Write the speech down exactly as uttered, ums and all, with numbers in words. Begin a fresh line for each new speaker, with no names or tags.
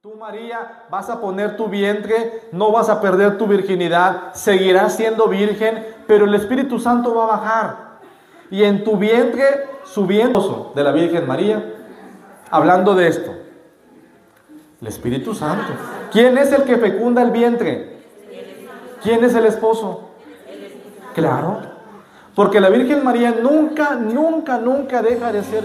Tú, María, vas a poner tu vientre, no vas a perder tu virginidad, seguirás siendo virgen, pero el Espíritu Santo va a bajar. Y en tu vientre, subiendo de la Virgen María, hablando de esto, el Espíritu Santo. ¿Quién es el que fecunda el vientre? ¿Quién es el esposo? Claro, porque la Virgen María nunca, nunca, nunca deja de ser